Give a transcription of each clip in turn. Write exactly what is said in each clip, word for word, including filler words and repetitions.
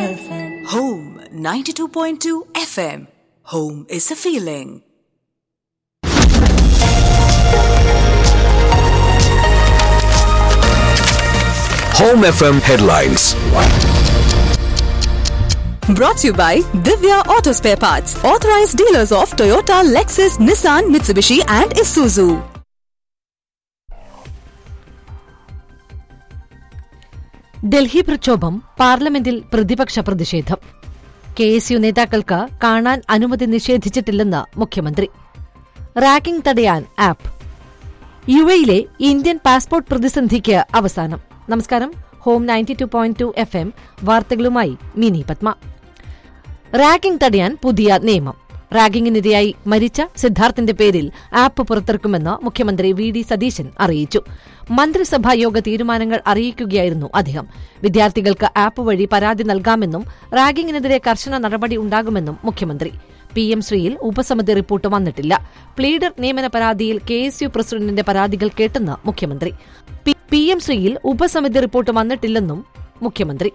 F M. Home ninety-two point two F M. Home is a feeling. Home F M headlines. Brought to you by Divya Auto Spare Parts, authorized dealers of Toyota, Lexus, Nissan, Mitsubishi and Isuzu. Delhi പ്രക്ഷോഭം, പാർലമെന്റിൽ പ്രതിപക്ഷ പ്രതിഷേധം. K S U നേതാക്കൾക്ക് കാണാൻ അനുമതി നിഷേധിച്ചിട്ടില്ലെന്ന് മുഖ്യമന്ത്രി. Ragging തടയാൻ app. U എയിലെ ഇന്ത്യൻ പാസ്പോർട്ട് പ്രതിസന്ധിക്ക് അവസാനം. നമസ്കാരം. Home ninety two point two F M വാർത്തകളുമായി മിനി പത്മ. റാഗിംഗ് തടയാൻ പുതിയ നിയമം. റാഗിംഗിനിരയായി മരിച്ച സിദ്ധാർത്ഥിന്റെ പേരിൽ ആപ്പ് പുറത്തിറക്കുമെന്ന് മുഖ്യമന്ത്രി വി ഡി സതീശൻ അറിയിച്ചു. മന്ത്രിസഭാ യോഗ തീരുമാനങ്ങൾ അറിയിക്കുകയായിരുന്നു അദ്ദേഹം. വിദ്യാർത്ഥികൾക്ക് ആപ്പ് വഴി പരാതി നൽകാമെന്നും റാഗിംഗിനെതിരെ കർശന നടപടി ഉണ്ടാകുമെന്നും മുഖ്യമന്ത്രി. പി എം ശ്രീയിൽ ഉപസമിതി റിപ്പോർട്ട് വന്നിട്ടില്ല. പ്ലീഡർ നിയമന പരാതിയിൽ കെ എസ് യു പ്രസിഡന്റിന്റെ പരാതികൾ കേട്ടെന്ന് മുഖ്യമന്ത്രി. പി എം ശ്രീയിൽ ഉപസമിതി റിപ്പോർട്ട് വന്നിട്ടില്ലെന്നും മുഖ്യമന്ത്രി.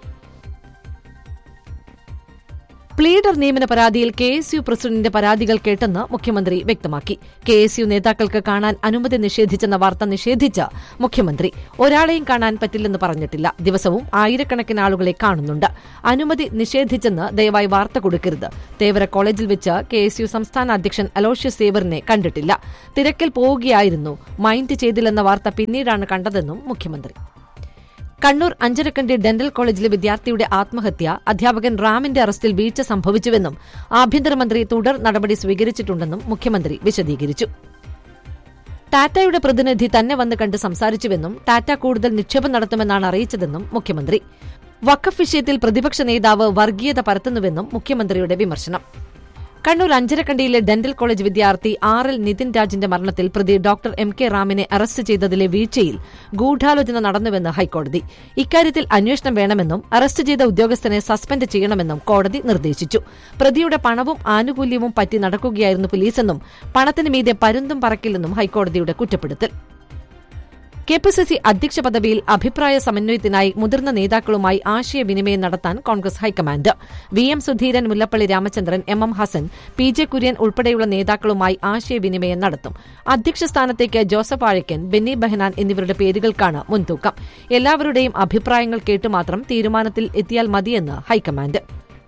പ്ലീഡർ നിയമന പരാതിയിൽ കെ എസ് യു പ്രസിഡന്റിന്റെ പരാതികൾ കേട്ടെന്ന് മുഖ്യമന്ത്രി വ്യക്തമാക്കി. കെ എസ് യു നേതാക്കൾക്ക് കാണാൻ അനുമതി നിഷേധിച്ചെന്ന വാർത്ത നിഷേധിച്ച മുഖ്യമന്ത്രി ഒരാളെയും കാണാൻ പറ്റില്ലെന്ന് പറഞ്ഞിട്ടില്ല. ദിവസവും ആയിരക്കണക്കിന് ആളുകളെ കാണുന്നുണ്ട്. അനുമതി നിഷേധിച്ചെന്ന് ദയവായി വാർത്ത കൊടുക്കരുത്. തേവര കോളേജിൽ വെച്ച് കെ എസ് യു സംസ്ഥാന അധ്യക്ഷൻ അലോഷ്യസ് സേവറിനെ കണ്ടിട്ടില്ല. തിരക്കിൽ പോവുകയായിരുന്നു. മൈൻഡ് ചെയ്തില്ലെന്ന വാർത്ത പിന്നീടാണ് കണ്ടതെന്നും മുഖ്യമന്ത്രി. കണ്ണൂർ അഞ്ചരക്കണ്ടി ഡെന്റൽ കോളേജിലെ വിദ്യാർത്ഥിയുടെ ആത്മഹത്യ, അധ്യാപകൻ റാമിന്റെ അറസ്റ്റിൽ വീഴ്ച സംഭവിച്ചുവെന്നും ആഭ്യന്തരമന്ത്രി തുടർ നടപടി സ്വീകരിച്ചിട്ടുണ്ടെന്നും മുഖ്യമന്ത്രി വിശദീകരിച്ചു. ടാറ്റയുടെ പ്രതിനിധി തന്നെ വന്ന് കണ്ട് സംസാരിച്ചുവെന്നും ടാറ്റ കൂടുതൽ നിക്ഷേപം നടത്തുമെന്നാണ് അറിയിച്ചതെന്നും മുഖ്യമന്ത്രി. വഖഫ് വിഷയത്തിൽ പ്രതിപക്ഷ നേതാവ് വർഗീയത പരത്തുന്നുവെന്നും മുഖ്യമന്ത്രിയുടെ വിമർശനം. കണ്ണൂർ അഞ്ചരക്കണ്ടിയിലെ ഡെന്റൽ കോളേജ് വിദ്യാർത്ഥി ആർ എൽ നിതിൻ രാജിന്റെ മരണത്തിൽ പ്രതി ഡോക്ടർ എം കെ റാമിനെ അറസ്റ്റ് ചെയ്തതിലെ വീഴ്ചയിൽ ഗൂഢാലോചന നടന്നുവെന്ന് ഹൈക്കോടതി. ഇക്കാര്യത്തിൽ അന്വേഷണം വേണമെന്നും അറസ്റ്റ് ചെയ്ത ഉദ്യോഗസ്ഥനെ സസ്പെൻഡ് ചെയ്യണമെന്നും കോടതി നിർദ്ദേശിച്ചു. പ്രതിയുടെ പണവും ആനുകൂല്യവും പറ്റി നടക്കുകയായിരുന്നു പോലീസെന്നും പണത്തിന് മീതെ പരുന്തും പറക്കില്ലെന്നും ഹൈക്കോടതിയുടെ കുറ്റപ്പെടുത്തൽ. കെ പി സി സി അധ്യക്ഷ പദവിയിൽ അഭിപ്രായ സമന്വയത്തിനായി മുതിർന്ന നേതാക്കളുമായി ആശയവിനിമയം നടത്താൻ Congress high command. V M Sudheeran, Mullappally Ramachandran, M M Hasan, P J Kurian ഉൾപ്പെടെയുള്ള നേതാക്കളുമായി ആശയവിനിമയം നടത്തും. അധ്യക്ഷ സ്ഥാനത്തേക്ക് ജോസഫ് വാഴക്കൻ, ബെന്നി ബെഹനാൻ എന്നിവരുടെ പേരുകൾക്കാണ് മുൻതൂക്കം. എല്ലാവരുടെയും അഭിപ്രായങ്ങൾ കേട്ടുമാത്രം തീരുമാനത്തിൽ എത്തിയാൽ മതിയെന്ന് ഹൈക്കമാൻഡ്.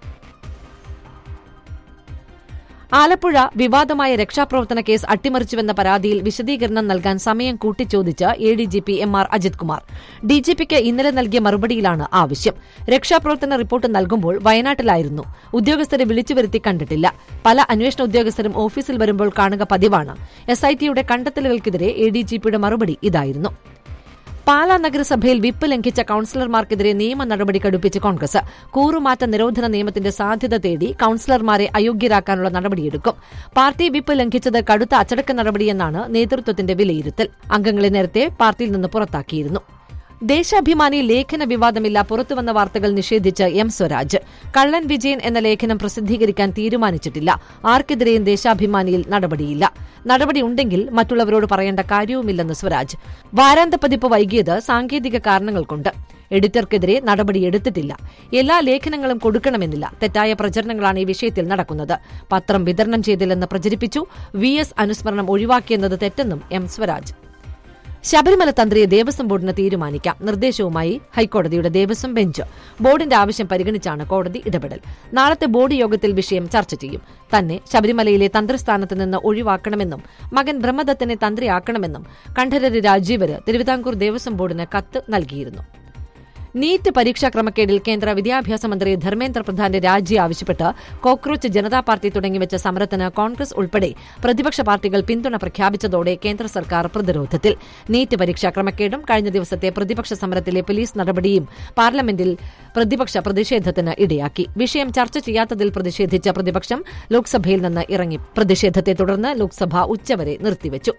ആലപ്പുഴ വിവാദമായ രക്ഷാപ്രവർത്തന കേസ് അട്ടിമറിച്ചുവെന്ന പരാതിയിൽ വിശദീകരണം നൽകാൻ സമയം കൂട്ടിച്ചോദിച്ച് A D G P M R Ajith Kumar. ഡിജിപിക്ക് ഇന്നലെ നൽകിയ മറുപടിയിലാണ് ആവശ്യം. രക്ഷാപ്രവർത്തന റിപ്പോർട്ട് നൽകുമ്പോൾ വയനാട്ടിലായിരുന്നു. ഉദ്യോഗസ്ഥരെ വിളിച്ചുവരുത്തി കണ്ടിട്ടില്ല. പല അന്വേഷണ ഉദ്യോഗസ്ഥരും ഓഫീസിൽ വരുമ്പോൾ കാണുക പതിവാണ്. എസ് ഐ ടിയുടെ കണ്ടെത്തലുകൾക്കെതിരെ എ ഡി ജി പിയുടെ മറുപടി ഇതായിരുന്നു. പാലാ നഗരസഭയിൽ വിപ്പ് ലംഘിച്ച കൌൺസിലർമാർക്കെതിരെ നിയമ നടപടി കടുപ്പിച്ച് കോൺഗ്രസ്. കൂറുമാറ്റ നിരോധന നിയമത്തിന്റെ സാധ്യത തേടി കൌൺസിലർമാരെ അയോഗ്യരാക്കാനുള്ള നടപടിയെടുക്കും. പാർട്ടി വിപ്പ് ലംഘിച്ചത് കടുത്ത അച്ചടക്ക നടപടിയെന്നാണ് നേതൃത്വത്തിന്റെ വിലയിരുത്തൽ. അംഗങ്ങളെ നേരത്തെ പാർട്ടിയിൽ നിന്ന് പുറത്താക്കിയിരുന്നു. ദേശാഭിമാനി ലേഖന വിവാദമില്ല, പുറത്തുവന്ന വാർത്തകൾ നിഷേധിച്ച് എം സ്വരാജ്. കള്ളൻ വിജയൻ എന്ന ലേഖനം പ്രസിദ്ധീകരിക്കാൻ തീരുമാനിച്ചിട്ടില്ല. ആർക്കെതിരെയും ദേശാഭിമാനിയിൽ നടപടിയില്ല. നടപടിയുണ്ടെങ്കിൽ മറ്റുള്ളവരോട് പറയേണ്ട കാര്യവുമില്ലെന്ന് സ്വരാജ്. വാരാന്ത പതിപ്പ് വൈകിയത് സാങ്കേതിക കാരണങ്ങൾ കൊണ്ട്. എഡിറ്റർക്കെതിരെ നടപടിയെടുത്തിട്ടില്ല. എല്ലാ ലേഖനങ്ങളും കൊടുക്കണമെന്നില്ല. തെറ്റായ പ്രചരണങ്ങളാണ് ഈ വിഷയത്തിൽ നടക്കുന്നത്. പത്രം വിതരണം ചെയ്തില്ലെന്ന് പ്രചരിപ്പിച്ചു. വി എസ് അനുസ്മരണം ഒഴിവാക്കിയെന്നത് തെറ്റെന്നും എം സ്വരാജ്. ശബരിമല തന്ത്രിയെ ദേവസ്വം ബോർഡിന് തീരുമാനിക്കാം. നിർദ്ദേശവുമായി ഹൈക്കോടതിയുടെ ദേവസ്വം ബെഞ്ച്. ബോർഡിന്റെ ആവശ്യം പരിഗണിച്ചാണ് കോടതി ഇടപെടൽ. നാളത്തെ ബോർഡ് യോഗത്തിൽ വിഷയം ചർച്ച ചെയ്യും. തന്നെ ശബരിമലയിലെ തന്ത്രിസ്ഥാനത്ത് നിന്ന് ഒഴിവാക്കണമെന്നും മകൻ ബ്രഹ്മദത്തിനെ തന്ത്രിയാക്കണമെന്നും കണ്ഠരര് രാജീവര് തിരുവിതാംകൂർ ദേവസ്വം ബോർഡിന് കത്ത് നൽകിയിരുന്നു. നീറ്റ് പരീക്ഷാ ക്രമക്കേടിൽ കേന്ദ്ര വിദ്യാഭ്യാസ മന്ത്രി ധർമ്മേന്ദ്ര പ്രധാന്റെ രാജി ആവശ്യപ്പെട്ട് കോക്രോച്ച് ജനതാ പാർട്ടി തുടങ്ങിവെച്ച സമരത്തിന് കോൺഗ്രസ് ഉൾപ്പെടെ പ്രതിപക്ഷ പാർട്ടികൾ പിന്തുണ പ്രഖ്യാപിച്ചതോടെ കേന്ദ്ര സർക്കാർ പ്രതിരോധത്തിൽ. നീറ്റ് പരീക്ഷാ ക്രമക്കേടും കഴിഞ്ഞ ദിവസത്തെ പ്രതിപക്ഷ സമരത്തിലെ പോലീസ് നടപടിയും പാർലമെന്റിൽ പ്രതിപക്ഷ പ്രതിഷേധത്തിന് ഇടയാക്കി. വിഷയം ചർച്ച ചെയ്യാത്തതിൽ പ്രതിഷേധിച്ച പ്രതിപക്ഷം ലോക്സഭയിൽ നിന്ന് ഇറങ്ങി. പ്രതിഷേധത്തെ തുടർന്ന് ലോക്സഭ ഉച്ചവരെ നിർത്തിവച്ചു.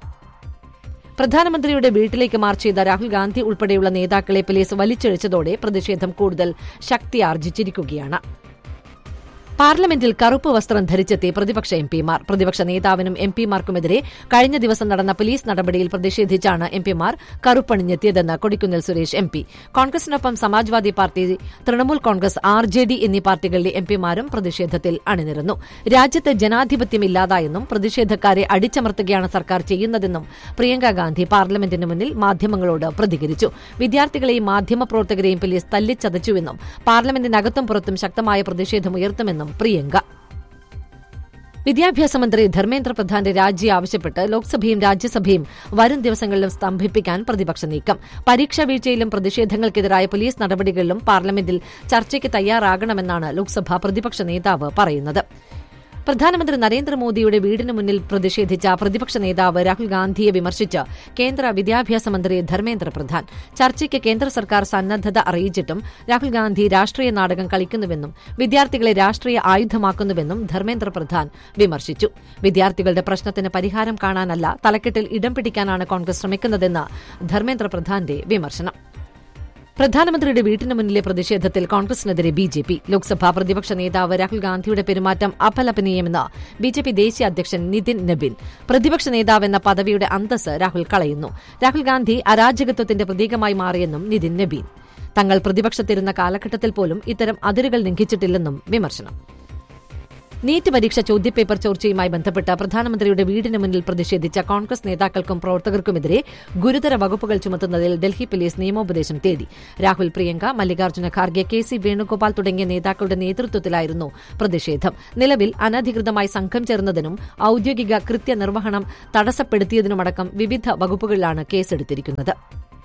പ്രധാനമന്ത്രിയുടെ വീട്ടിലേക്ക് മാർച്ച് ചെയ്ത രാഹുൽ ഗാന്ധി ഉൾപ്പെടെയുള്ള നേതാക്കളെ പോലീസ് വലിച്ചിഴച്ചതോടെ പ്രതിഷേധം കൂടുതൽ ശക്തിയാർജിച്ചിരിക്കുകയാണ്. പാർലമെന്റിൽ കറുപ്പ് വസ്ത്രം ധരിച്ചെത്തി പ്രതിപക്ഷ എംപിമാർ. പ്രതിപക്ഷ നേതാവിനും എംപിമാർക്കുമെതിരെ കഴിഞ്ഞ ദിവസം നടന്ന പോലീസ് നടപടിയിൽ പ്രതിഷേധിച്ചാണ് എംപിമാർ കറുപ്പണിഞ്ഞെത്തിയതെന്ന് Kodikunnil Suresh MP. കോൺഗ്രസിനൊപ്പം Samajwadi party, Trinamool Congress, R J D എന്നീ പാർട്ടികളിലെ എംപിമാരും പ്രതിഷേധത്തിൽ അണിനിരന്നു. രാജ്യത്ത് ജനാധിപത്യമില്ലാതായെന്നും പ്രതിഷേധക്കാരെ അടിച്ചമർത്തുകയാണ് സർക്കാർ ചെയ്യുന്നതെന്നും പ്രിയങ്ക ഗാന്ധി പാർലമെന്റിന് മുന്നിൽ മാധ്യമങ്ങളോട് പ്രതികരിച്ചു. വിദ്യാർത്ഥികളെയും മാധ്യമപ്രവർത്തകരെയും പോലീസ് തല്ലിച്ചതച്ചുവെന്നും പാർലമെന്റിനകത്തും പുറത്തും ശക്തമായ പ്രതിഷേധമുയർത്തുമെന്നും പ്രിയങ്ക. വിദ്യാഭ്യാസ മന്ത്രി ധർമ്മേന്ദ്ര പ്രധാന്റെ രാജി ആവശ്യപ്പെട്ട് ലോക്സഭയും രാജ്യസഭയും വരും ദിവസങ്ങളിലും സ്തംഭിപ്പിക്കാൻ പ്രതിപക്ഷ നീക്കം. പരീക്ഷാ വീഴ്ചയിലും പ്രതിഷേധങ്ങൾക്കെതിരായ പോലീസ് നടപടികളിലും പാർലമെന്റിൽ ചർച്ചയ്ക്ക് തയ്യാറാകണമെന്നാണ് ലോക്സഭാ പ്രതിപക്ഷ നേതാവ് പറയുന്നത്. പ്രധാനമന്ത്രി നരേന്ദ്രമോദിയുടെ വീടിന് മുന്നിൽ പ്രതിഷേധിച്ച പ്രതിപക്ഷ നേതാവ് രാഹുൽ ഗാന്ധിയെ വിമർശിച്ച് കേന്ദ്ര വിദ്യാഭ്യാസ മന്ത്രി ധർമ്മേന്ദ്ര പ്രധാൻ. ചർച്ചയ്ക്ക് കേന്ദ്ര സർക്കാർ സന്നദ്ധത അറിയിച്ചിട്ടും രാഹുൽ ഗാന്ധി രാഷ്ട്രീയ നാടകം കളിക്കുന്നുവെന്നും വിദ്യാർത്ഥികളെ രാഷ്ട്രീയ ആയുധമാക്കുന്നുവെന്നും ധർമ്മേന്ദ്ര പ്രധാൻ വിമർശിച്ചു. വിദ്യാർത്ഥികളുടെ പ്രശ്നത്തിന് പരിഹാരം കാണാനല്ല, തലക്കെട്ടിൽ ഇടം പിടിക്കാനാണ് കോൺഗ്രസ് ശ്രമിക്കുന്നതെന്ന് ധർമ്മേന്ദ്ര പ്രധാന്റെ വിമർശനം. പ്രധാനമന്ത്രിയുടെ വീട്ടിന് മുന്നിലെ പ്രതിഷേധത്തിൽ കോൺഗ്രസിനെതിരെ ബി ജെ പി. ലോക്സഭാ പ്രതിപക്ഷ നേതാവ് രാഹുൽ ഗാന്ധിയുടെ പെരുമാറ്റം അപലപനീയമെന്ന് ബി ജെ പി ദേശീയ അധ്യക്ഷൻ നിതിൻ നബീൻ. പ്രതിപക്ഷ നേതാവെന്ന പദവിയുടെ അന്തസ് രാഹുൽ കളയുന്നു. രാഹുൽ ഗാന്ധി അരാജകത്വത്തിന്റെ പ്രതീകമായി മാറിയെന്നും നിതിൻ നബീൻ. തങ്ങൾ പ്രതിപക്ഷത്തിരുന്ന കാലഘട്ടത്തിൽ പോലും ഇത്തരം അതിരുകൾ ലംഘിച്ചിട്ടില്ലെന്നും വിമർശനം. നീറ്റ് പരീക്ഷ ചോദ്യപേപ്പർ ചോർച്ചയുമായി ബന്ധപ്പെട്ട് പ്രധാനമന്ത്രിയുടെ വീടിന് മുന്നിൽ പ്രതിഷേധിച്ച കോൺഗ്രസ് നേതാക്കൾക്കും പ്രവർത്തകർക്കുമെതിരെ ഗുരുതര വകുപ്പുകൾ ചുമത്തുന്നതിൽ ഡൽഹി പോലീസ് നിയമോപദേശം തേടി. രാഹുൽ, പ്രിയങ്ക, മല്ലികാർജ്ജുന ഖാർഗെ, കെ സി വേണുഗോപാൽ തുടങ്ങിയ നേതാക്കളുടെ നേതൃത്വത്തിലായിരുന്നു പ്രതിഷേധം. നിലവിൽ അനധികൃതമായി സംഘം ചേർന്നതിനും ഔദ്യോഗിക കൃത്യനിർവഹണം തടസ്സപ്പെടുത്തിയതിനുമടക്കം വിവിധ വകുപ്പുകളിലാണ് കേസെടുത്തിരിക്കുന്നത്.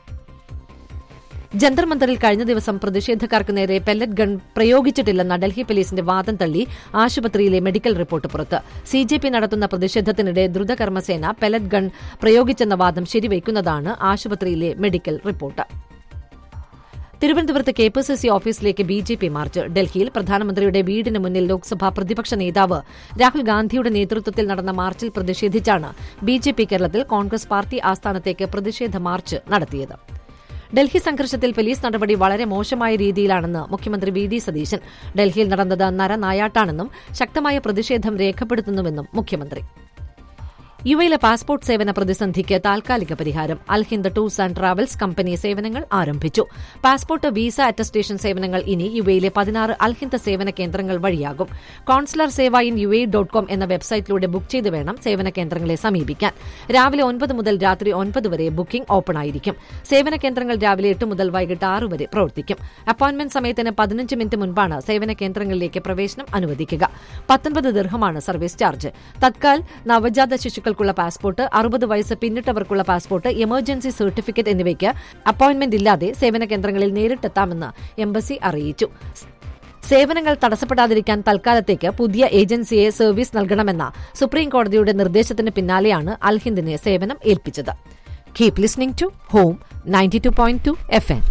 ജന്തർ മന്ദറിൽ കഴിഞ്ഞ ദിവസം പ്രതിഷേധക്കാർക്ക് നേരെ പെല്ലറ്റ് ഗൺ പ്രയോഗിച്ചിട്ടില്ലെന്ന ഡൽഹി പോലീസിന്റെ വാദം തള്ളി ആശുപത്രിയിലെ മെഡിക്കൽ റിപ്പോർട്ട് പുറത്ത്. സി ജെ പി നടത്തുന്ന പ്രതിഷേധത്തിനിടെ ദ്രുതകർമ്മസേന പെല്ലറ്റ് ഗൺ പ്രയോഗിച്ചെന്ന വാദം ശരിവയ്ക്കുന്നതാണ് ആശുപത്രിയിലെ മെഡിക്കൽ റിപ്പോർട്ട്. തിരുവനന്തപുരത്ത് കെ പി സി സി ഓഫീസിലേക്ക് ബി ജെ പി മാർച്ച്. ഡൽഹിയിൽ പ്രധാനമന്ത്രിയുടെ വീടിന് മുന്നിൽ ലോക്സഭാ പ്രതിപക്ഷ നേതാവ് രാഹുൽ ഗാന്ധിയുടെ നേതൃത്വത്തിൽ നടന്ന മാർച്ചിൽ പ്രതിഷേധിച്ചാണ് ബി ജെ പി കേരളത്തിൽ കോൺഗ്രസ് പാർട്ടി ആസ്ഥാനത്തേക്ക് പ്രതിഷേധ മാർച്ച് നടത്തിയത്. ഡൽഹി സംഘർഷത്തിൽ പോലീസ് നടപടി വളരെ മോശമായ രീതിയിലാണെന്ന് മുഖ്യമന്ത്രി വി ഡി സതീശൻ. ഡൽഹിയിൽ നടന്നത് നരനായാട്ടാണെന്നും ശക്തമായ പ്രതിഷേധം രേഖപ്പെടുത്തുന്നുവെന്നും മുഖ്യമന്ത്രി. യുഎയിലെ പാസ്പോർട്ട് സേവന പ്രതിസന്ധിക്ക് താൽക്കാലിക പരിഹാരം. Alhind tours and travels company സേവനങ്ങൾ ആരംഭിച്ചു. പാസ്പോർട്ട്, വീസ അറ്റസ്റ്റേഷൻ സേവനങ്ങൾ ഇനി യുഎയിലെ പതിനാറ് അൽഹിന്ദ് സേവന കേന്ദ്രങ്ങൾ വഴിയാകും. Consular Sewa in U A dot com എന്ന വെബ്സൈറ്റിലൂടെ ബുക്ക് ചെയ്ത് വേണം സേവന കേന്ദ്രങ്ങളെ സമീപിക്കാൻ. രാവിലെ ഒൻപത് മുതൽ രാത്രി ഒൻപത് വരെ ബുക്കിംഗ് ഓപ്പൺ ആയിരിക്കും. സേവന കേന്ദ്രങ്ങൾ രാവിലെ എട്ട് മുതൽ വൈകിട്ട് ആറ് വരെ പ്രവർത്തിക്കും. അപ്പോയിന്റ്മെന്റ് സമയത്തിന് പതിനഞ്ച് മിനിറ്റ് മുൻപാണ് സേവന കേന്ദ്രങ്ങളിലേക്ക് പ്രവേശനം അനുവദിക്കുക. പത്തൊൻപത് ദിർഹമാണ് സർവീസ് ചാർജ്. തത്കാൽ, നവജാത ശിശുക്കൾ ുള്ള പാസ്പോർട്ട്, അറുപത് വയസ്സ് പിന്നിട്ടവർക്കുള്ള പാസ്പോർട്ട്, എമർജൻസി സർട്ടിഫിക്കറ്റ് എന്നിവയ്ക്ക് അപ്പോയിന്റ്മെന്റ് ഇല്ലാതെ സേവന കേന്ദ്രങ്ങളിൽ നേരിട്ടെത്താമെന്ന് എംബസി അറിയിച്ചു. സേവനങ്ങൾ തടസ്സപ്പെടാതിരിക്കാൻ തൽക്കാലത്തേക്ക് പുതിയ ഏജൻസിയെ സർവീസ് നൽകണമെന്ന സുപ്രീംകോടതിയുടെ നിർദ്ദേശത്തിന് പിന്നാലെയാണ് അൽഹിന്ദിനെ സേവനം ഏൽപ്പിച്ചത്. Keep listening to home ninety two point two F M.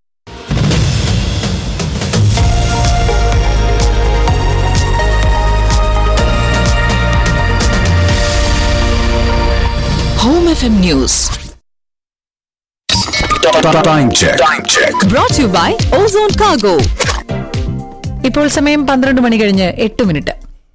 Home F M News. Time check. Time check. Brought to you by Ozone Cargo. ഇപ്പോൾ സമയം പന്ത്രണ്ട് മണി കഴിഞ്ഞ് എട്ട് minute.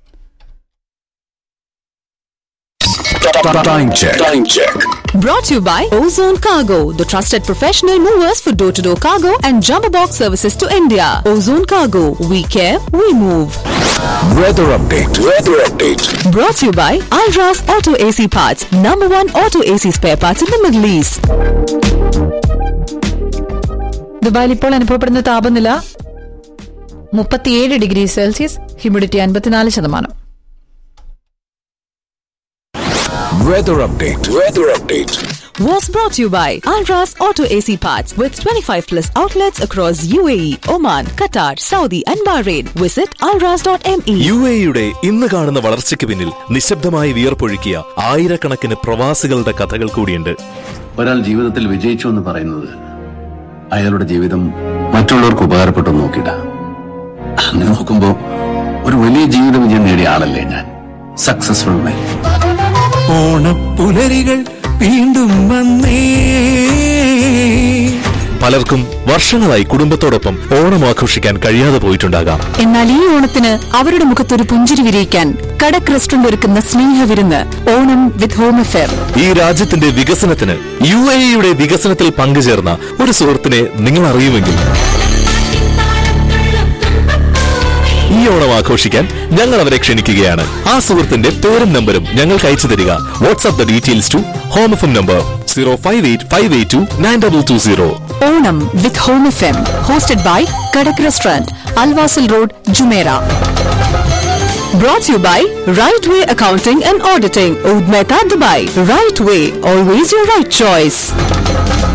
Time check. Time check. Brought to you by Ozone Cargo, the trusted professional movers for door-to-door cargo and jumbo box services to India. Ozone Cargo, we care, we move. Weather update. Weather update. Brought to you by Alras Auto A C Parts, number one auto A C spare parts in the Middle East. ദുബായിൽ ഇപ്പോൾ അനുഭവപ്പെടുന്ന താപനില മുപ്പത്തിയേഴ് degree Celsius, humidity അൻപത്തിനാല് ശതമാനം. Weather update. Weather update. Was brought to you by Alras Auto A C Parts with twenty-five plus outlets across U A E, Oman, Qatar, Saudi and Bahrain. Visit alras dot m e. U A യുടെ ഇന്ന് കാണുന്ന വളർച്ചയ്ക്ക് പിന്നിൽ നിശബ്ദമായി വിയർപ്പൊഴുക്കിയ ആയിരക്കണക്കിന് പ്രവാസികളുടെ കഥകൾ കൂടിയുണ്ട്. ഒരാൾ ജീവിതത്തിൽ വിജയിച്ചു എന്ന് പറയുന്നത് അയാളുടെ ജീവിതം മറ്റുള്ളവർക്ക് ഉപകാരപ്പെട്ടു നോക്കിയിട്ട. അങ്ങനെ നോക്കുമ്പോ ഒരു വലിയ ജീവിത വിജയം നേടിയ ആളല്ലേ ഞാൻ. സക്സസ്ഫുൾ മാൻ. ഓണപ്പുലരികൾ വീണ്ടും വന്നേ, പലർക്കും വർഷങ്ങളായി കുടുംബത്തോടൊപ്പം ഓണം ആഘോഷിക്കാൻ കഴിയാതെ പോയിട്ടുണ്ടാകാം. എന്നാൽ ഈ ഓണത്തിന് അവരുടെ മുഖത്തൊരു പുഞ്ചിരി വിരിയിക്കാൻ കടക് റെസ്റ്റോറന്റ് ഒരുക്കുന്ന സ്നേഹവിരുന്ന് ഓണം വിത്ത് ഹോം അഫെയർ. ഈ രാജ്യത്തിന്റെ വികസനത്തിന് യു എ ഇയുടെ വികസനത്തിൽ പങ്കുചേർന്ന ഒരു സുഹൃത്തിനെ നിങ്ങൾ അറിയുമെങ്കിൽ ഈ ഓണം ആഘോഷിക്കാൻ ഞങ്ങൾ അവരെ ക്ഷണിക്കുകയാണ്. ആ സുഹൃത്തിന്റെ പേരും നമ്പരും ഞങ്ങൾക്ക് അയച്ചു തരിക. WhatsApp the details to home F M number zero five eight five eight to nine double two zero. Onam with home F M hosted by Kadak restaurant, Al Wasl road, Jumeirah. Brought to you by Right Way Accounting and Auditing, Oud Mehta, Dubai. Right Way, always your right choice.